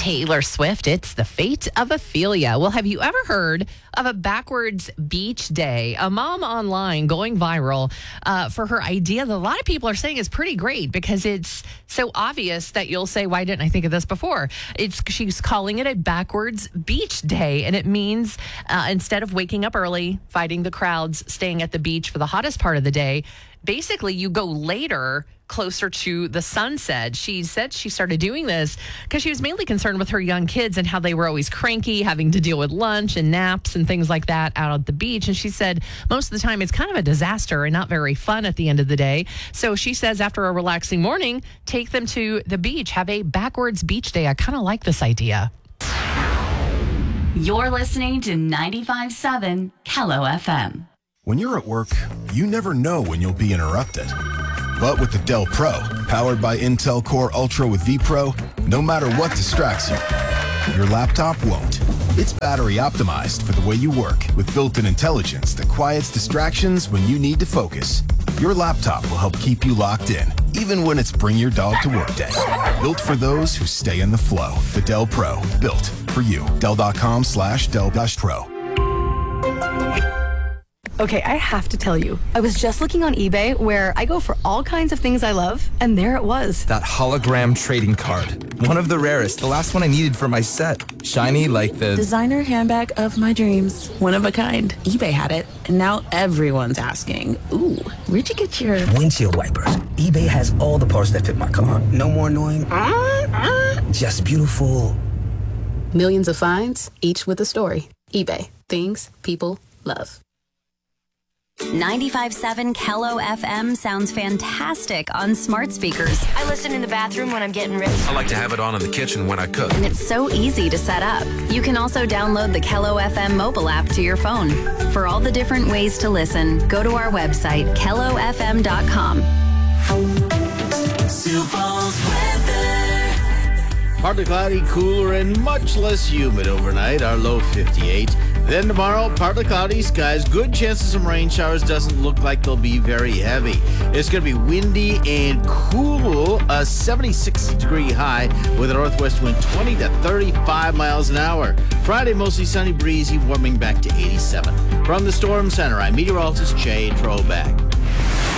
Taylor Swift, it's the fate of Ophelia. Well, have you ever heard of a backwards beach day? A mom online going viral for her idea that a lot of people are saying is pretty great because it's so obvious that you'll say, why didn't I think of this before? She's calling it a backwards beach day, and it means instead of waking up early, fighting the crowds, staying at the beach for the hottest part of the day, basically you go later, closer to the sunset. She said she started doing this because she was mainly concerned with her young kids and how they were always cranky, having to deal with lunch and naps and things like that out at the beach. And she said most of the time it's kind of a disaster and not very fun at the end of the day. So she says after a relaxing morning, take them to the beach, have a backwards beach day. I kind of like this idea. You're listening to 95.7 Kello FM. When you're at work, you never know when you'll be interrupted. But with the Dell Pro, powered by Intel Core Ultra with vPro, no matter what distracts you, your laptop won't. It's battery optimized for the way you work with built-in intelligence that quiets distractions when you need to focus. Your laptop will help keep you locked in, even when it's bring your dog to work day. Built for those who stay in the flow. The Dell Pro, built for you. Dell.com/Dell-Pro. Okay, I have to tell you, I was just looking on eBay where I go for all kinds of things I love, and there it was. That hologram trading card. One of the rarest, the last one I needed for my set. Shiny like the designer handbag of my dreams. One of a kind. eBay had it, and now everyone's asking, ooh, where'd you get your windshield wipers? eBay has all the parts that fit my car. No more annoying, just beautiful. Millions of finds, each with a story. eBay. Things people love. 95.7 Kello FM sounds fantastic on smart speakers. I listen in the bathroom when I'm getting ready. I like to have it on in the kitchen when I cook. And it's so easy to set up. You can also download the Kello FM mobile app to your phone. For all the different ways to listen, go to our website, kellofm.com. Sioux Falls weather. Partly cloudy, cooler, and much less humid overnight. Our low 58. Then tomorrow, partly cloudy skies, good chance of some rain showers. Doesn't look like they'll be very heavy. It's going to be windy and cool, a 76-degree high with a northwest wind 20 to 35 miles an hour. Friday, mostly sunny, breezy, warming back to 87. From the Storm Center, I'm meteorologist Jay Troback.